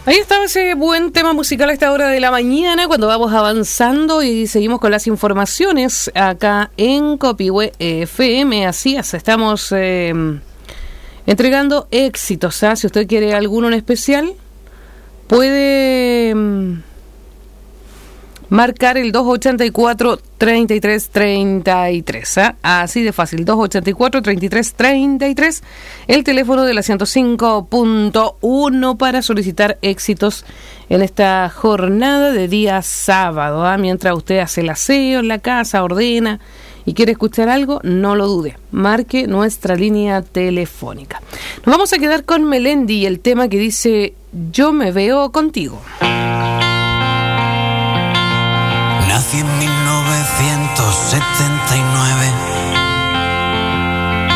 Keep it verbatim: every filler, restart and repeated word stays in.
Ahí estaba ese buen tema musical a esta hora de la mañana, cuando vamos avanzando y seguimos con las informaciones acá en Copihue F M. Así es, estamos eh, entregando éxitos, ¿eh? Si usted quiere alguno en especial, puede eh, marcar el dos ochenta y cuatro, treinta y tres treinta y tres, ¿eh? Así de fácil, dos ochenta y cuatro, treinta y tres treinta y tres, el teléfono de la ciento cinco punto uno para solicitar éxitos en esta jornada de día sábado, ¿eh? Mientras usted hace el aseo en la casa, ordena y quiere escuchar algo, no lo dude, marque nuestra línea telefónica. Nos vamos a quedar con Melendi y el tema que dice Yo me veo contigo. Nací en mil novecientos setenta y nueve,